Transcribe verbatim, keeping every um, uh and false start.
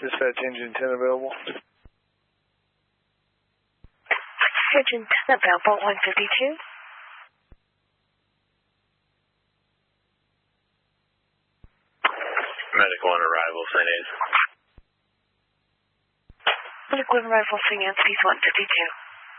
Dispatch engine ten available. Engine ten available, one fifty-two. Medical on arrival, Saint Anne's. Medical on arrival, Saint Anne's, one fifty-two.